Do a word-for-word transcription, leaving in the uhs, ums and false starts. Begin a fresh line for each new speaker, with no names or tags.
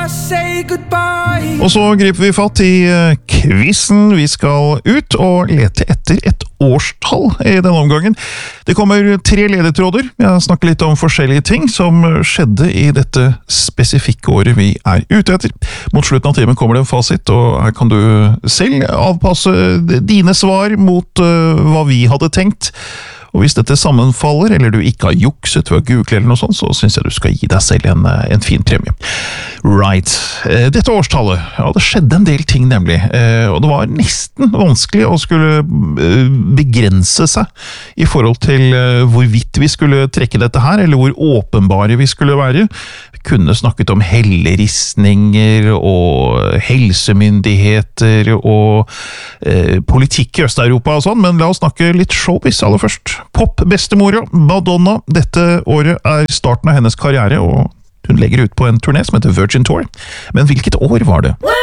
Og så griper vi fatt i quizen. Vi skal ut og lete etter et årstall i denne omgangen. Det kommer tre ledetråder. Jeg snakker litt om forskjellige ting som skjedde i dette spesifikke året vi er ute etter. Mot slutten av timen kommer det en fasit, og her kan du selv avpasse dine svar mot uh, hva vi hadde tenkt. Og hvis dette sammenfaller, eller du ikke har jukset ved å google eller noe sånt, så synes jeg du skal gi deg selv en, en fin premie. Right. Dette årstallet, ja, det skjedde en del ting nemlig, og det var nesten vanskelig å skulle begrense seg i forhold til hvorvidt vi skulle trekke dette her, eller hvor åpenbare vi skulle være. Vi kunne snakket om helleristninger og helsemyndigheter og eh, politikk i Øst-Europa og sånn, men la oss snakke litt showbiz aller først. Pop-bestemora Madonna, dette året er starten av hennes karriere, og hun legger ut på en turné som heter Virgin Tour. Men hvilket år var det?